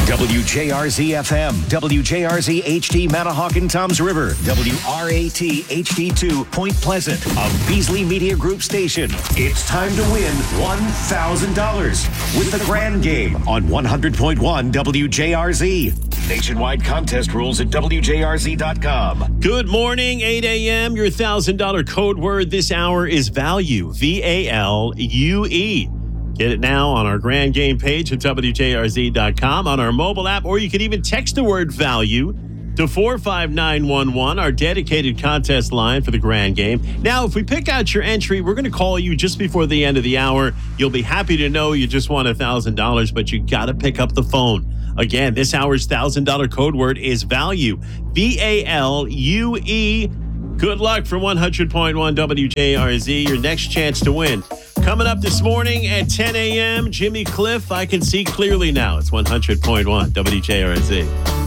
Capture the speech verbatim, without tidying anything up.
W J R Z F M, W J R Z H D Manahawkin Toms River, W R A T H D two Point Pleasant, a Beasley Media Group station. It's time to win one thousand dollars with the Grand Game on one hundred point one W J R Z. Nationwide contest rules at W J R Z dot com. Good morning, eight a.m. Your one thousand dollars code word this hour is VALUE, V A L U E. Get it now on our Grand Game page at W J R Z dot com, on our mobile app, or you can even text the word VALUE to four five nine one one, our dedicated contest line for the Grand Game. Now, if we pick out your entry, we're going to call you just before the end of the hour. You'll be happy to know you just won one thousand dollars, but you got to pick up the phone. Again, this hour's one thousand dollars code word is VALUE, V A L U E. Good luck for one hundred point one W J R Z, your next chance to win. Coming up this morning at ten a.m., Jimmy Cliff, I Can See Clearly Now. It's one hundred point one W J R Z.